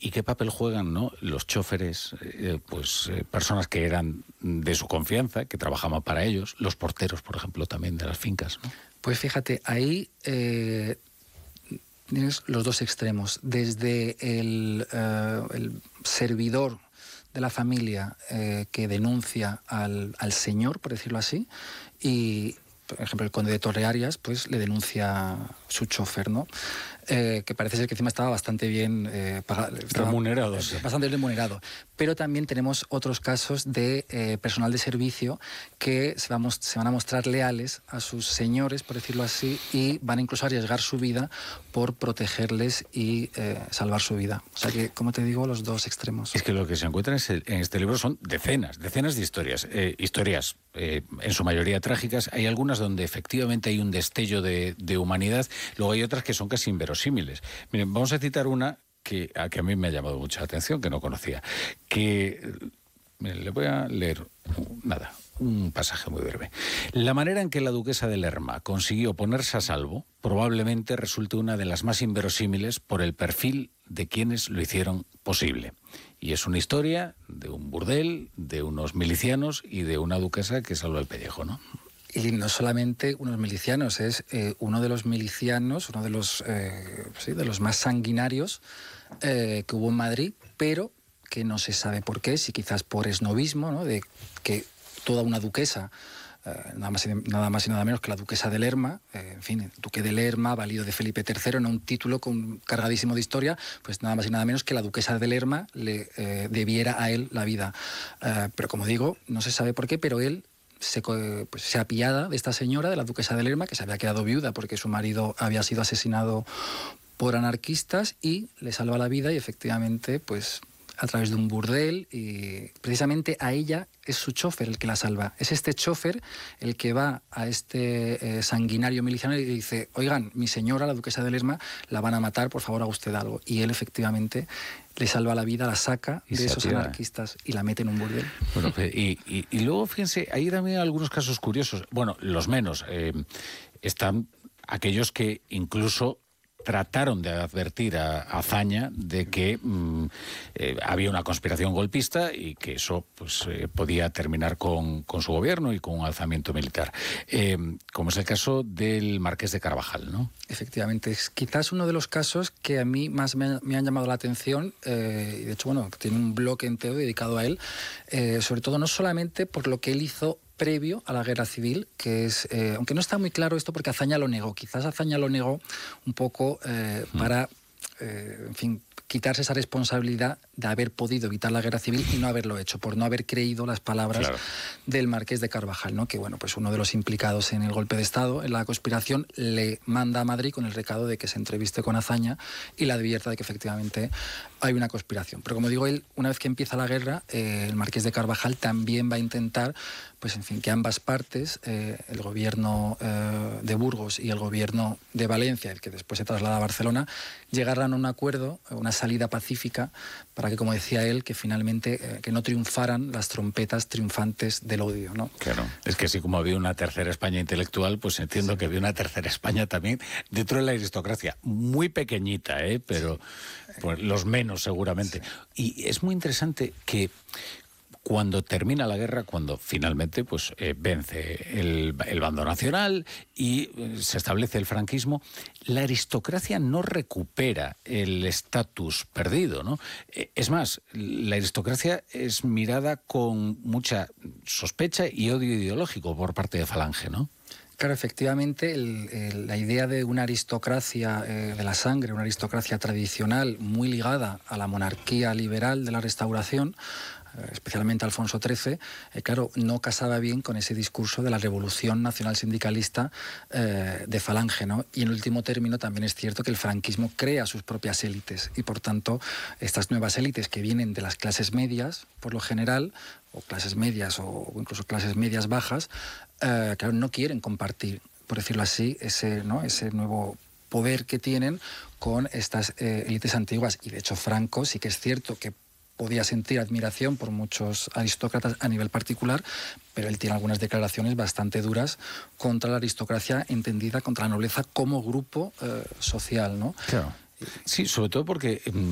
¿Y qué papel juegan, ¿no?, los choferes, personas que eran de su confianza, que trabajaban para ellos, los porteros, por ejemplo, también de las fincas, ¿no? Pues fíjate, ahí tienes los dos extremos. Desde el servidor de la familia que denuncia al señor, por decirlo así, y, por ejemplo, el conde de Torrearias, pues le denuncia su chofer, ¿no? Que parece ser que encima estaba bastante bien remunerado. Bastante bien remunerado. Pero también tenemos otros casos de personal de servicio que se van a mostrar leales a sus señores, por decirlo así, y van incluso a arriesgar su vida por protegerles y salvar su vida. O sea que, como te digo, los dos extremos. Es que lo que se encuentra en este libro son decenas de historias. Historias en su mayoría trágicas. Hay algunas donde efectivamente hay un destello de humanidad. Luego hay otras que son casi inverosímiles. Miren, vamos a citar una que a mí me ha llamado mucha la atención, que no conocía. Le voy a leer un pasaje muy breve. La manera en que la duquesa de Lerma consiguió ponerse a salvo probablemente resulte una de las más inverosímiles por el perfil de quienes lo hicieron posible. Y es una historia de un burdel, de unos milicianos y de una duquesa que salvó el pellejo, ¿no? Y no solamente unos milicianos, es uno de los milicianos, uno de los más sanguinarios que hubo en Madrid, pero que no se sabe por qué, si quizás por esnovismo, ¿no?, de que toda una duquesa, nada más y nada menos que la duquesa de Lerma, duque de Lerma, valido de Felipe III, no un título cargadísimo de historia, pues nada más y nada menos que la duquesa de Lerma le debiera a él la vida. Pero como digo, no se sabe por qué, pero él se apiada de esta señora, de la duquesa de Lerma, que se había quedado viuda porque su marido había sido asesinado por anarquistas, y le salva la vida, y efectivamente, pues a través de un burdel, y precisamente a ella es su chofer el que la salva. Es este chofer el que va a este sanguinario miliciano y dice: oigan, mi señora, la duquesa de Lerma, la van a matar, por favor haga usted algo. Y él efectivamente le salva la vida, la saca de esos anarquistas y la mete en un burdel. Bueno, y luego, fíjense, hay también algunos casos curiosos. Bueno, los menos. Están aquellos que incluso trataron de advertir a Azaña de que había una conspiración golpista y que eso podía terminar con su gobierno y con un alzamiento militar. Como es el caso del Marqués de Carvajal, ¿no? Efectivamente, es quizás uno de los casos que a mí más me han llamado la atención, y de hecho, tiene un blog entero dedicado a él, sobre todo no solamente por lo que él hizo previo a la guerra civil, que es, aunque no está muy claro esto porque Azaña lo negó, quizás Azaña lo negó un poco para, quitarse esa responsabilidad de haber podido evitar la guerra civil y no haberlo hecho, por no haber creído las palabras del Marqués de Carvajal, ¿no? Que pues uno de los implicados en el golpe de Estado, en la conspiración, le manda a Madrid con el recado de que se entreviste con Azaña y la advierta de que efectivamente hay una conspiración. Pero como digo, él, una vez que empieza la guerra, el Marqués de Carvajal también va a intentar, que ambas partes, el gobierno de Burgos y el gobierno de Valencia, el que después se traslada a Barcelona, llegaran a un acuerdo, una salida pacífica, para que, como decía él, que finalmente que no triunfaran las trompetas triunfantes del odio, ¿no? Claro, es que así como había una tercera España intelectual, pues entiendo que había una tercera España también dentro de la aristocracia, muy pequeñita, pero pues, los menos seguramente. Sí. Y es muy interesante que cuando termina la guerra, cuando finalmente vence el bando nacional y se establece el franquismo, la aristocracia no recupera el estatus perdido, ¿no? Es más, la aristocracia es mirada con mucha sospecha y odio ideológico por parte de Falange, ¿no? Claro, efectivamente, la idea de una aristocracia de la sangre, una aristocracia tradicional muy ligada a la monarquía liberal de la Restauración, especialmente Alfonso XIII, no casaba bien con ese discurso de la revolución nacional sindicalista de Falange, ¿no? Y en último término también es cierto que el franquismo crea sus propias élites y por tanto estas nuevas élites que vienen de las clases medias, por lo general, o clases medias o incluso clases medias bajas, no quieren compartir, por decirlo así, ese nuevo poder que tienen con estas élites antiguas. Y de hecho Franco sí que es cierto que podía sentir admiración por muchos aristócratas a nivel particular, pero él tiene algunas declaraciones bastante duras contra la aristocracia entendida, contra la nobleza como grupo social, ¿no? Claro. Sí, sobre todo porque